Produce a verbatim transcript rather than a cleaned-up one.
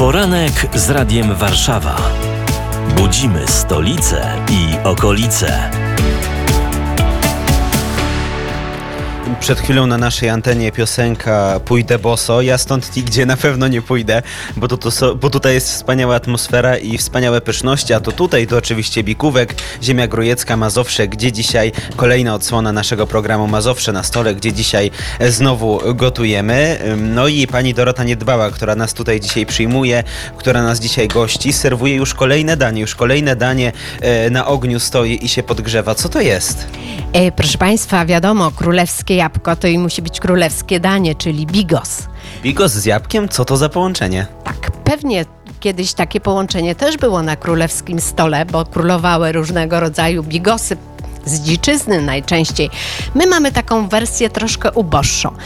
Poranek z Radiem Warszawa. Budzimy stolicę i okolice. Przed chwilą na naszej antenie piosenka Pójdę boso. Ja stąd nigdzie na pewno nie pójdę, bo, to, to so, bo tutaj jest wspaniała atmosfera i wspaniałe pyszności, a to tutaj to oczywiście Bikówek, Ziemia Grójecka, Mazowsze, gdzie dzisiaj kolejna odsłona naszego programu Mazowsze na stole, gdzie dzisiaj znowu gotujemy. No i pani Dorota Niedbała, która nas tutaj dzisiaj przyjmuje, która nas dzisiaj gości, serwuje już kolejne danie, już kolejne danie na ogniu stoi i się podgrzewa. Co to jest? E, proszę Państwa, wiadomo, królewskie jabłko to i musi być królewskie danie, czyli bigos. Bigos z jabłkiem? Co to za połączenie? Tak, pewnie kiedyś takie połączenie też było na królewskim stole, bo królowały różnego rodzaju bigosy z dziczyzny najczęściej. My mamy taką wersję troszkę uboższą.